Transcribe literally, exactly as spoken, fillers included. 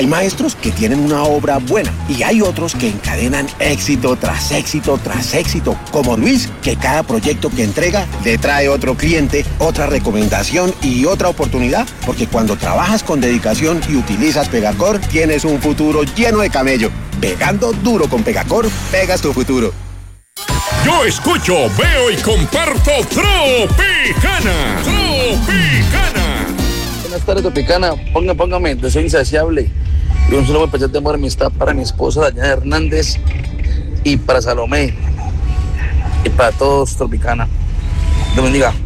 Hay maestros que tienen una obra buena y hay otros que encadenan éxito tras éxito tras éxito, como Luis, que cada proyecto que entrega le trae otro cliente, otra recomendación y otra oportunidad, porque cuando trabajas con dedicación y utilizas Pegacor, tienes un futuro lleno de camello. Pegando duro con Pegacor, pegas tu futuro. Yo escucho, veo y comparto Tropicana. Tropicana. Buenas tardes, Tropicana. Ponga, póngame, Deseo Insaciable. Y un solo especial de amor y amistad para mi esposa Dayana Hernández y para Salomé. Y para todos, Tropicana. Dios bendiga.